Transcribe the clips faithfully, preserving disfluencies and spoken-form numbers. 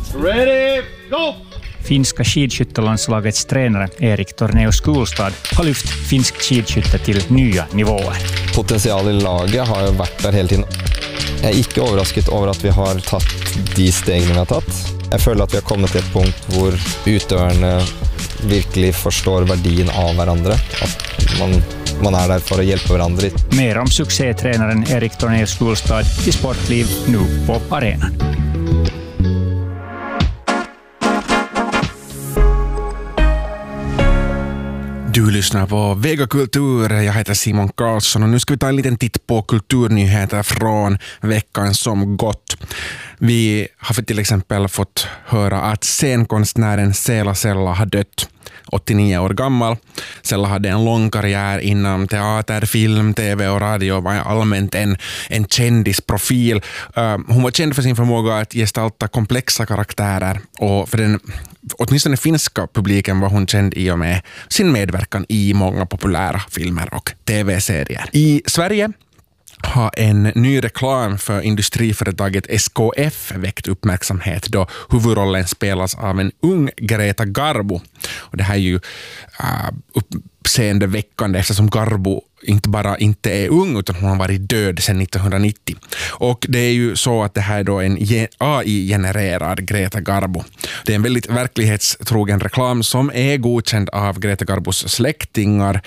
Ready, go! Finska skidskyttelandslagets tränare Erik Tornéus Kulstad har lyft finsk skidskytte till nya nivåer. Potential i laget har ju varit där hela tiden. Jag är inte överraskad över att vi har tagit de stegen vi har tagit. Jag känner att vi har kommit till ett punkt där utøvarna verkligen förstår värdet av varandra. Att man, man är där för att hjälpa varandra. Mer om succétränaren Erik Tornéus Kulstad i Sportliv nu på arenan. Du lyssnar på Vega Kultur. Jag heter Simon Karlsson och nu ska vi ta en liten titt på kulturnyheter från veckan som gått. Vi har för till exempel fått höra att scenkonstnären Sela Sella har dött. åttionio år gammal. Sella hade en lång karriär inom teater, film, tv och radio och var allmänt en, en kändisprofil. Uh, hon var känd för sin förmåga att gestalta komplexa karaktärer och för den åtminstone finska publiken var hon känd i och med sin medverkan i många populära filmer och tv-serier. I Sverige har en ny reklam för industriföretaget S K F väckt uppmärksamhet då huvudrollen spelas av en ung Greta Garbo. Och det här är ju uh, uppseendeväckande eftersom Garbo inte bara inte är ung utan hon har varit död sedan nittonhundranittio. Och det är ju så att det här är då en A I-genererad Greta Garbo. Det är en väldigt verklighetstrogen reklam som är godkänd av Greta Garbos släktingar.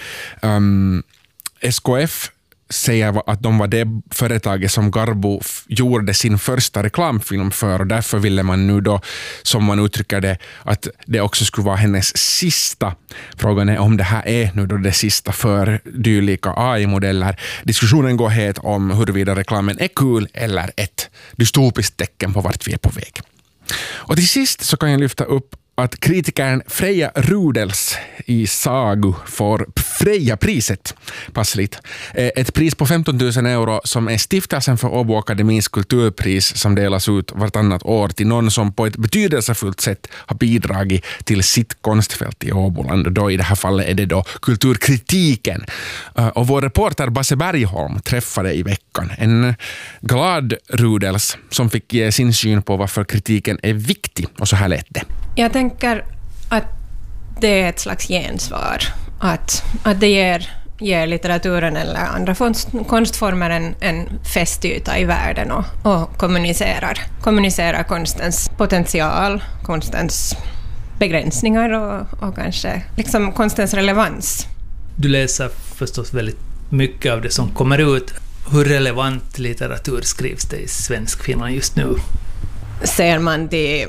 Um, S K F säger att de var det företaget som Garbo f- gjorde sin första reklamfilm för och därför ville man nu då, som man uttrycker det, att det också skulle vara hennes sista. Frågan är om det här är nu då det sista för dylika A I-modeller. Diskussionen går het om huruvida reklamen är kul eller ett dystopiskt tecken på vart vi är på väg. Och till sist så kan jag lyfta upp att kritikern Freja Rudels i Sagu får Freja-priset, passligt. Ett pris på femton tusen euro som är stiftelsen för Åbo Akademins kulturpris som delas ut vartannat år till någon som på ett betydelsefullt sätt har bidragit till sitt konstfält i Åboland. Då i det här fallet är det då kulturkritiken. Och vår reporter Basse Bergholm träffade i veckan en glad Rudels som fick ge sin syn på varför kritiken är viktig, och så här lät det. Jag tänker att det är ett slags gensvar. Att, att det ger, ger litteraturen eller andra konst, konstformer en, en festyta i världen och, och kommunicerar, kommunicerar konstens potential, konstens begränsningar och, och kanske liksom konstens relevans. Du läser förstås väldigt mycket av det som kommer ut. Hur relevant litteratur skrivs det i svensk Finland just nu? Ser man till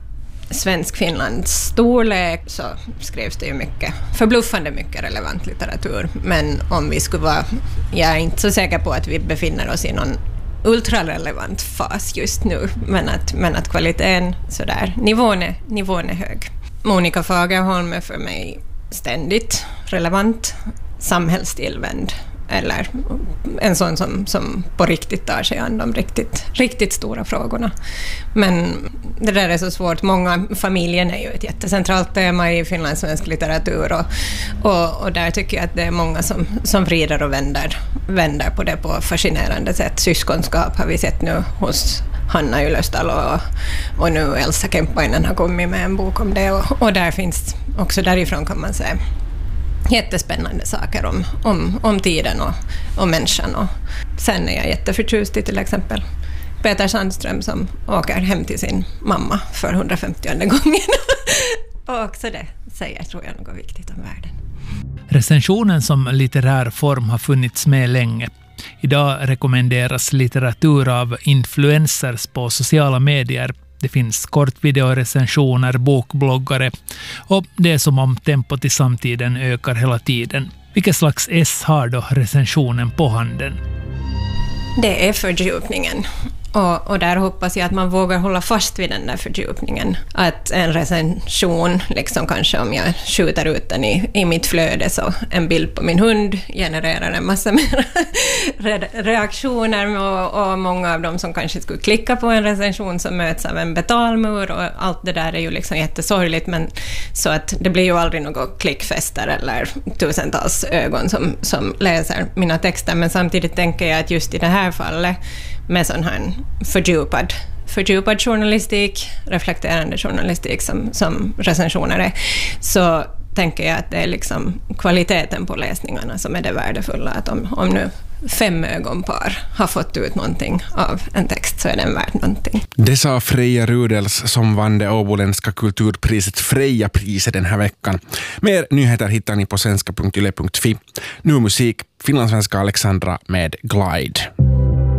svensk Finlands storlek så skrevs det ju mycket, förbluffande mycket relevant litteratur. Men om vi skulle vara, jag är inte så säker på att vi befinner oss i någon ultrarelevant fas just nu, men att, men att kvaliteten sådär, nivån är, nivån är hög. Monica Fagerholm är för mig ständigt relevant, samhällstillvänd, eller en sån som, som på riktigt tar sig an de riktigt, riktigt stora frågorna. Men det där är så svårt. Många, familjen är ju ett jättecentralt tema i finlandssvensk litteratur och, och, och där tycker jag att det är många som, som vrider och vänder, vänder på det på fascinerande sätt. Syskonskap har vi sett nu hos Hanna Ylöstalo och, och nu Elsa Kemppainen har kommit med en bok om det och, och där finns också därifrån kan man säga jättespännande saker om, om, om tiden och, och människan. Och sen är jag jätteförtjust i till exempel Peter Sandström som åker hem till sin mamma för hundrafemtionde gången. Och också det säger tror jag något viktigt om världen. Recensionen som litterär form har funnits med länge. Idag rekommenderas litteratur av influencers på sociala medier. Det finns kortvideorecensioner, bokbloggare och det är som om tempot i samtiden ökar hela tiden. Vilket slags S har då recensionen på handen? Det är fördjupningen. Och, och där hoppas jag att man vågar hålla fast vid den där fördjupningen. Att en recension, liksom kanske om jag skjuter ut den i, i mitt flöde så en bild på min hund genererar en massa mer reaktioner och, och många av dem som kanske skulle klicka på en recension som möts av en betalmur och allt det där är ju liksom jättesorgligt, men så att det blir ju aldrig något klickfester eller tusentals ögon som, som läser mina texter, men samtidigt tänker jag att just i det här fallet med sån här fördjupad, fördjupad journalistik, reflekterande journalistik som, som recensioner är, så tänker jag att det är liksom kvaliteten på läsningarna som är det värdefulla. Att om, om nu fem ögonpar har fått ut någonting av en text så är den värd någonting. Det sa Freja Rudels som vann det åboländska kulturpriset Freja-priset den här veckan. Mer nyheter hittar ni på svenska punkt yle punkt fi. Nu musik, finlandssvenska Alexandra med Glide.